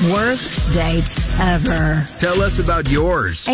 Worst dates ever. Tell us about yours.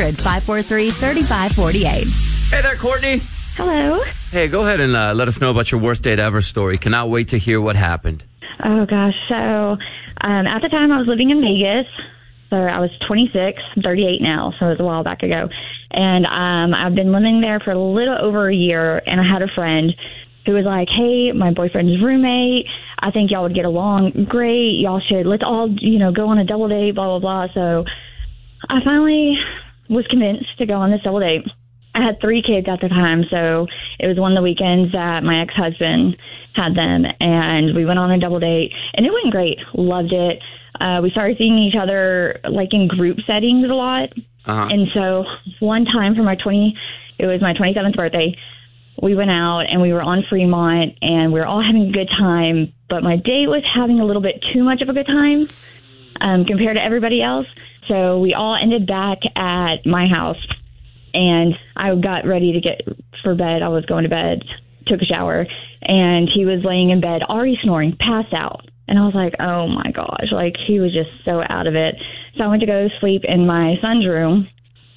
800-543-3548. Hey there, Courtney. Hello. Hey, go ahead and let us know about your worst date ever story. Cannot wait to hear what happened. Oh, gosh. So, at the time I was living in Vegas. So I was 26, I'm 38 now, so it was a while back ago. And I've been living there for a little over a year, and I had a friend who was like, hey, my boyfriend's roommate, I think y'all would get along great. Let's all, go on a double date, blah, blah, blah. So I finally was convinced to go on this double date. I had 3 kids at the time, so it was one of the weekends that my ex-husband had them, and we went on a double date, and it went great. Loved it. We started seeing each other like in group settings a lot. Uh-huh. And so one time for it was my 27th birthday, we went out and we were on Fremont and we were all having a good time, but my date was having a little bit too much of a good time compared to everybody else. So we all ended back at my house, and I got ready to get for bed. I was going to bed, took a shower, and he was laying in bed, already snoring, passed out. And I was like, oh, my gosh, he was just so out of it. So I went to go sleep in my son's room.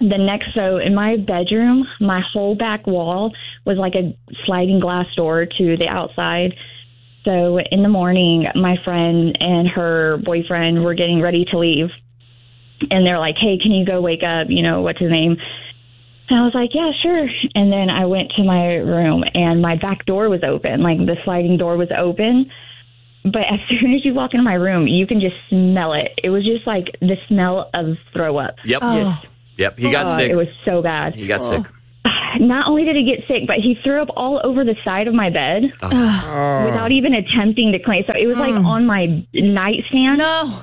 So in my bedroom, my whole back wall was like a sliding glass door to the outside. So in the morning, my friend and her boyfriend were getting ready to leave. And they're like, hey, can you go wake up? What's his name? And I was like, yeah, sure. And then I went to my room, and my back door was open. The sliding door was open. But as soon as you walk into my room, you can just smell it. It was just like the smell of throw up. Yep. Yep. He got sick. It was so bad. He got sick. Not only did he get sick, but he threw up all over the side of my bed without even attempting to clean. So it was on my nightstand,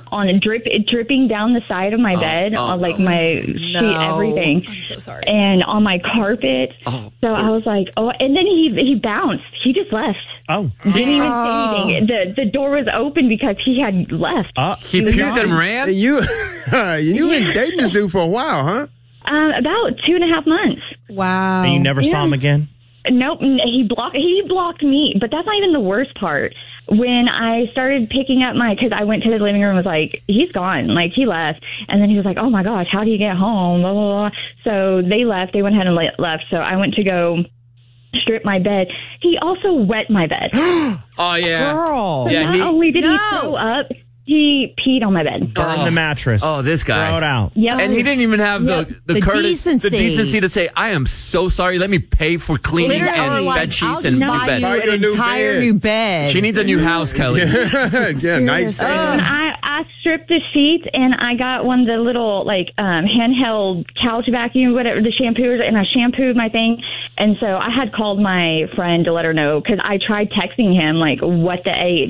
dripping down the side of my bed, on my sheet, everything. I'm so sorry. And on my carpet. So I was like, and then he bounced. He just left. Oh. Didn't even say anything. The door was open because he had left. He puked and ran? You've been dating this dude for a while, huh? About 2.5 months. Wow. And you never saw him again? Nope. He blocked me. But that's not even the worst part. When I started picking up because I went to his living room and was like, he's gone. He left. And then he was like, oh my gosh, how do you get home? Blah, blah, blah. So they left. They went ahead and left. So I went to go strip my bed. He also wet my bed. Oh, yeah. Girl. So Yeah, not only did he throw up, he peed on my bed. Burn the mattress. Oh, this guy. Throw it out. Yep. And he didn't even have the decency to say, I am so sorry. Let me pay for cleaning and bed sheets and new buy bed. you an entire new bed. She needs a new house, Kelly. Yeah, nice. I stripped the sheets, and I got one of the little handheld couch vacuum, whatever, the shampoos, and I shampooed my thing. And so I had called my friend to let her know, because I tried texting him what the H,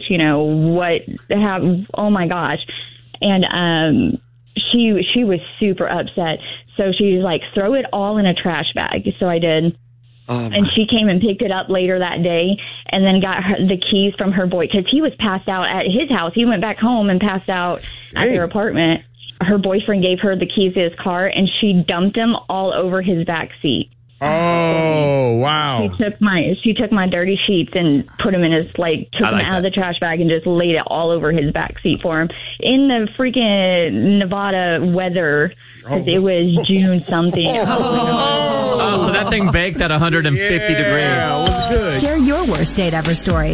oh my gosh. And she was super upset. So she was like, throw it all in a trash bag. So I did. And she came and picked it up later that day, and then got the keys from her boy, because he was passed out at his house. He went back home and passed out at their apartment. Her boyfriend gave her the keys to his car, and she dumped them all over his back seat. Oh, wow. She took my dirty sheets and put them in his, took them out of the trash bag and just laid it all over his back seat for him in the freaking Nevada weather, because it was June something. So that thing baked at 150 degrees. Yeah, it was good. Share your worst date ever story.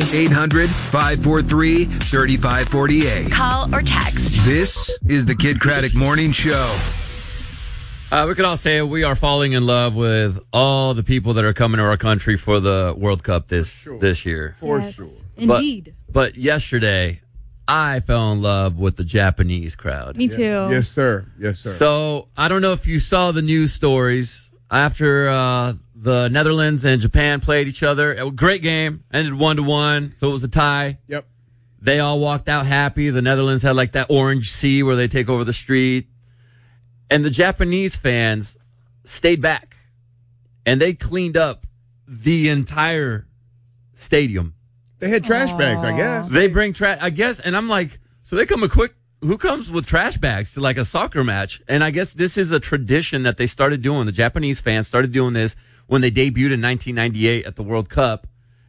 800-543-3548. Call or text. This is the Kid Craddock Morning Show. We can all say we are falling in love with all the people that are coming to our country for the World Cup this year. For sure. Indeed. But yesterday, I fell in love with the Japanese crowd. Me too. Yes, sir. Yes, sir. So I don't know if you saw the news stories after the Netherlands and Japan played each other. It was a great game. Ended 1-1, so it was a tie. Yep. They all walked out happy. The Netherlands had that orange sea where they take over the street. And the Japanese fans stayed back, and they cleaned up the entire stadium. They had trash bags, I guess. They bring trash, I guess, and I'm like, so they come who comes with trash bags to a soccer match? And I guess this is a tradition that they started doing. The Japanese fans started doing this when they debuted in 1998 at the World Cup.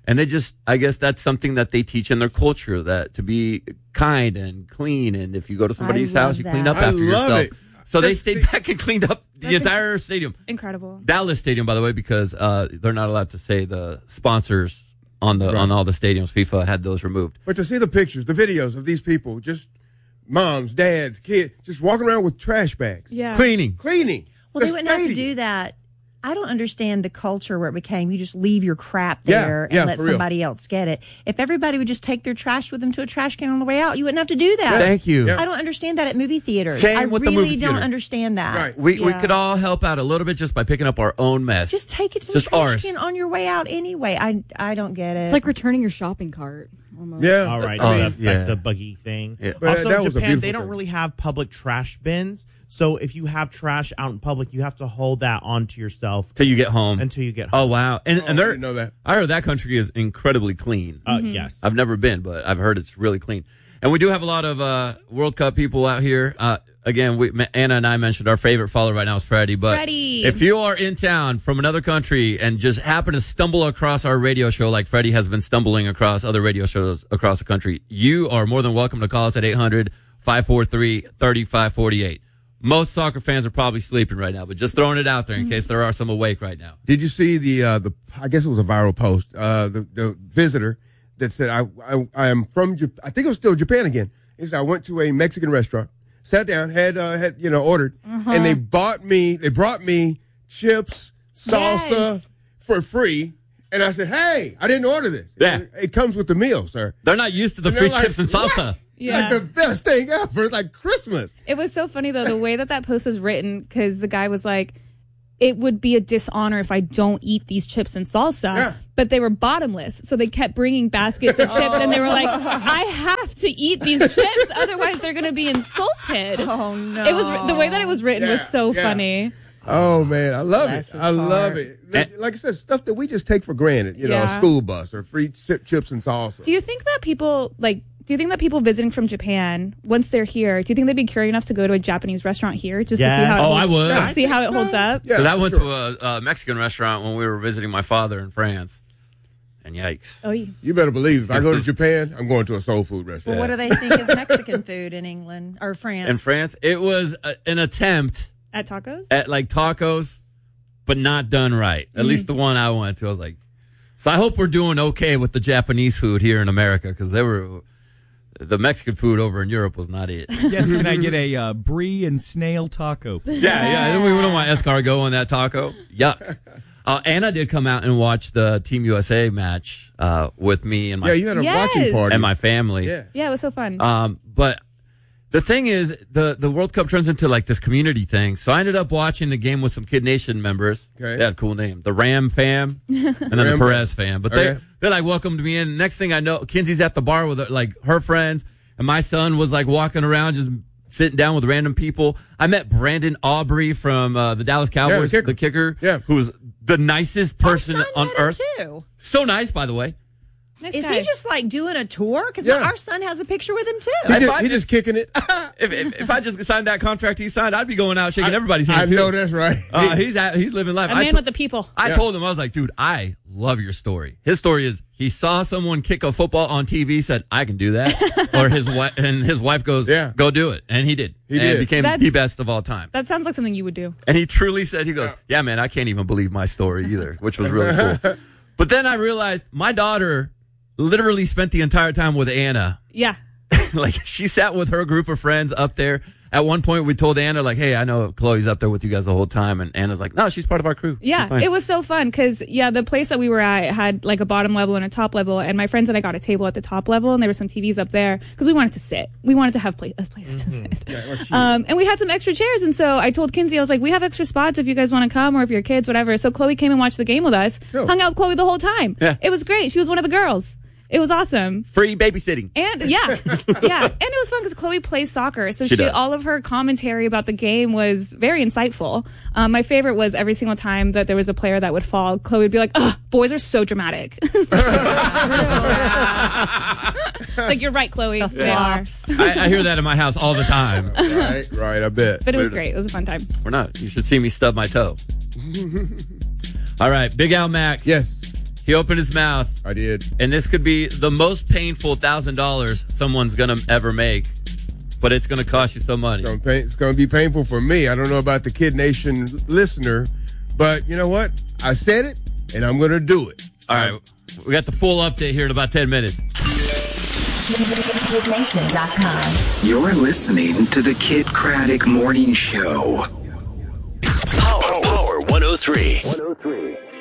And they just, I guess that's something that they teach in their culture, that to be kind and clean. And if you go to somebody's love house, you that. clean up I after love yourself. it. So they That's stayed the- back and cleaned up the entire stadium. Incredible. Dallas Stadium, by the way, because they're not allowed to say the sponsors on all the stadiums. FIFA had those removed. But to see the pictures, the videos of these people, just moms, dads, kids, just walking around with trash bags, Yeah. Cleaning. cleaning. Well, the they wouldn't have to stadium. do that. I don't understand the culture where it became you just leave your crap Yeah, there yeah, and let for real. somebody else get it. If everybody would just take their trash with them to a trash can on the way out, you wouldn't have to do that. Thank you. Yeah. I don't understand that at movie theaters. Same I with the really movie don't theater. understand that. Right. We Yeah. could all help out a little bit just by picking up our own mess. Just take it to Just the trash ours. can on your way out anyway. I don't get it. It's like returning your shopping cart. Almost. Yeah. All right, Oh, like yeah. the buggy thing. Yeah. But Also, that in was a Japan, beautiful they don't thing. really have public trash bins. So if you have trash out in public, you have to hold that onto yourself Till you get home. until you get Oh home. wow! And I they're didn't know that. I heard that country is incredibly clean. Yes. I've never been, but I've heard it's really clean. And we do have a lot of World Cup people out here. Again, Anna and I mentioned our favorite follower right now is Freddie. But Freddie. if you are in town from another country and just happen to stumble across our radio show, like Freddie has been stumbling across other radio shows across the country, you are more than welcome to call us at 800-543-3548. Most soccer fans are probably sleeping right now, but just throwing it out there in case there are some awake right now. Did you see the I guess it was a viral post, the visitor that said, I am from Japan. I think it was still Japan again. He said, I went to a Mexican restaurant, sat down, had ordered, and they brought me chips, salsa Yes. for free. And I said, hey, I didn't order this. Yeah. It comes with the meal, sir. They're not used to the And free they're like, chips and salsa. "What?" Yeah. Like the best thing ever. It's like Christmas. It was so funny though, the way that post was written, because the guy was like, it would be a dishonor if I don't eat these chips and salsa. Yeah. But they were bottomless. So they kept bringing baskets of chips and they were like, I have to eat these chips. Otherwise they're going to be insulted. oh no! It was the way that it was written was Yeah, so yeah. funny. Oh man, I love Bless it. his I love heart. it. Like I said, stuff that we just take for granted. You know, a Yeah. school bus or free chips and salsa. Do you think that people visiting from Japan, once they're here, do you think they'd be curious enough to go to a Japanese restaurant here just to see Yes. how it Oh, I would. to see how it holds up? Yeah, So that went sure. to a Mexican restaurant when we were visiting my father in France. And yikes. Oh, yeah. You better believe if I go to Japan, I'm going to a soul food Well, restaurant. what do they think is Mexican food in England or France? In France, it was an attempt At tacos? at like tacos, but not done right. At least the one I went to, I was like, so I hope we're doing okay with the Japanese food here in America, because the Mexican food over in Europe was not it. Yes, can I get a brie and snail taco? Yeah. We don't want escargot on that taco. Yuck. Anna did come out and watch the Team USA match with me and Yeah, you had a watching Yes. party. and my family. Yeah. Yeah, it was so fun. But the thing is, the World Cup turns into like this community thing. So I ended up watching the game with some Kid Nation members. Okay. They had a cool name. The Ram fam and then the Ram Perez fam. But Okay. they like welcomed me in. Next thing I know, Kinsey's at the bar with like her friends, and my son was like walking around just sitting down with random people. I met Brandon Aubrey from the Dallas Cowboys, kicker. the kicker, Yeah. who was the nicest person Son on met him earth. too. So nice, by the way. Nice Is guy. he just like doing a tour? Because Yeah. our son has a picture with him too. He just kicking it. If I just signed that contract he signed, I'd be going out shaking everybody's I hand. too. know that's right. He's living life. a man with the people? I Yeah. told him, I was like, dude, I love your story. His story is he saw someone kick a football on TV, said, I can do that. Or his wife goes, Yeah. go do it. And he did. He and did. became That's- the best of all time. That sounds like something you would do. And he truly said, he goes, yeah, man, I can't even believe my story either, which was really cool. But then I realized my daughter literally spent the entire time with Anna. Yeah. Like she sat with her group of friends up there. At one point, we told Anna, like, hey, I know Chloe's up there with you guys the whole time. And Anna's like, no, she's part of our crew. She's Yeah, fine. it was so fun because, the place that we were at had like a bottom level and a top level. And my friends and I got a table at the top level and there were some TVs up there because we wanted to sit. We wanted to have a place to sit. And we had some extra chairs. And so I told Kinsey, I was like, we have extra spots if you guys want to come or if your kids, whatever. So Chloe came and watched the game with us, Cool. hung out with Chloe the whole time. Yeah. It was great. She was one of the girls. It was awesome. Free babysitting. And yeah. And it was fun because Chloe plays soccer. So She does. all of her commentary about the game was very insightful. My favorite was every single time that there was a player that would fall, Chloe would be like, ugh, boys are so dramatic. Like, you're right, Chloe. They are. I hear that in my house all the time. right, I bet. But it was great. It was a fun time. We're not. You should see me stub my toe. All right, Big Al Mac. Yes. He opened his mouth. I did. And this could be the most painful $1,000 someone's going to ever make. But it's going to cost you some money. It's going to be painful for me. I don't know about the Kid Nation listener, but you know what? I said it, and I'm going to do it. All right. We got the full update here in about 10 minutes. KidNation.com. You're listening to the Kid Craddock Morning Show. Power 103.